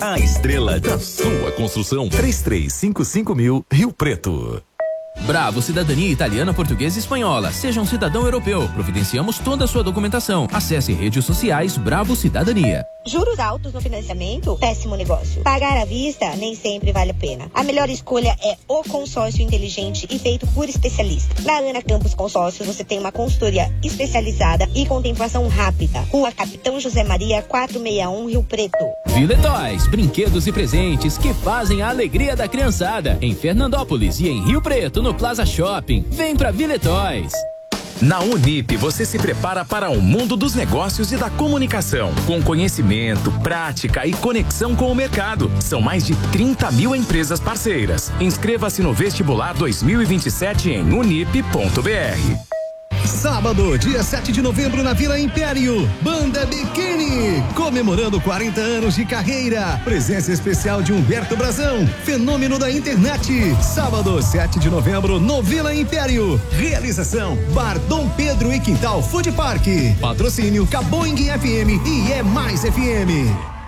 a estrela da sua construção. 3355.000 Rio Preto. Bravo Cidadania Italiana, Portuguesa e Espanhola. Seja um cidadão europeu. Providenciamos toda a sua documentação. Acesse redes sociais Bravo Cidadania. Juros altos no financiamento? Péssimo negócio. Pagar à vista nem sempre vale a pena. A melhor escolha é o consórcio inteligente e feito por especialista. Na Ana Campos Consórcios você tem uma consultoria especializada e contemplação rápida. Rua Capitão José Maria 461, Rio Preto. Vila Toys, brinquedos e presentes que fazem a alegria da criançada. Em Fernandópolis e em Rio Preto, no Plaza Shopping. Vem pra Vila Toys. Na Unip, você se prepara para o mundo dos negócios e da comunicação, com conhecimento, prática e conexão com o mercado. São mais de 30 mil empresas parceiras. Inscreva-se no vestibular 2027 em unip.br. Sábado, dia 7 de novembro, na Vila Império, Banda Biquíni, comemorando 40 anos de carreira. Presença especial de Humberto Brazão, fenômeno da internet. Sábado, 7 de novembro, no Vila Império. Realização, Bar Dom Pedro e Quintal Food Park. Patrocínio, Caboing FM e É Mais FM.